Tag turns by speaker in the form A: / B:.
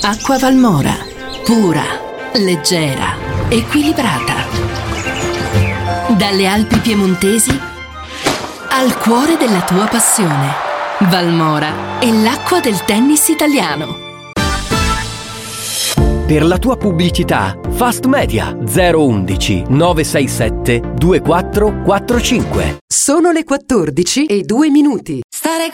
A: Acqua Valmora. Pura, leggera, equilibrata. Dalle Alpi piemontesi al cuore della tua passione. Valmora è l'acqua del tennis italiano.
B: Per la tua pubblicità, Fast Media 011 967 2445.
C: Sono le 14:02.
D: Stare